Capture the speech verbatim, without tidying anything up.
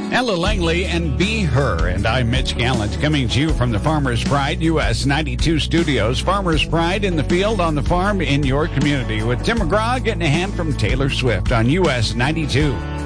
Ella Langley and Be Her, and I'm Mitch Gallant, coming to you from the Farmer's Pride U S ninety-two studios. Farmer's Pride in the field, on the farm, in your community, with Tim McGraw getting a hand from Taylor Swift on U S ninety-two.